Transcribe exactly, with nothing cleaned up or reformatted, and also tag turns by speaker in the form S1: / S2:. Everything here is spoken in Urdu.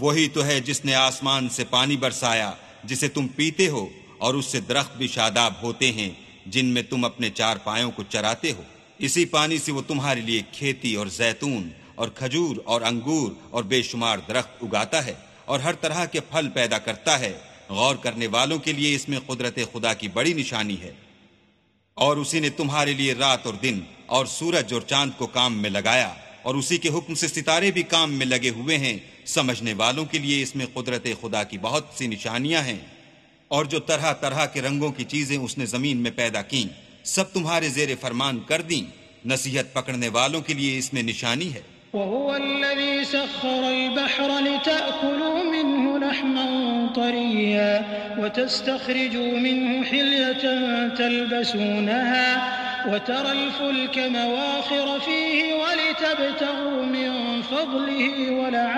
S1: وہی تو ہے جس نے آسمان سے پانی برسایا جسے تم پیتے ہو، اور اس سے درخت بھی شاداب ہوتے ہیں جن میں تم اپنے چار پایوں کو چراتے ہو۔ اسی پانی سے وہ تمہارے لیے کھیتی اور زیتون اور کھجور اور انگور اور بے شمار درخت اگاتا ہے اور ہر طرح کے پھل پیدا کرتا ہے۔ غور کرنے والوں کے لیے اس میں قدرت خدا کی بڑی نشانی ہے۔ اور اسی نے تمہارے لیے رات اور دن اور سورج اور چاند کو کام میں لگایا، اور اسی کے حکم سے ستارے بھی کام میں لگے ہوئے ہیں۔ سمجھنے والوں کے لیے اس میں قدرت خدا کی بہت سی نشانیاں ہیں۔ اور جو طرح طرح کے رنگوں کی چیزیں اس نے زمین میں پیدا کیں، سب تمہارے زیر فرمان کر دیں۔ نصیحت پکڑنے والوں کے لیے اس میں نشانی ہے۔
S2: وهو الذي سخر البحر لتأكلوا منه لحما طريا وتستخرجوا منه حلية تلبسونها وترى الفلك مواخر فيه ولتبتغوا من فضله ولعلكم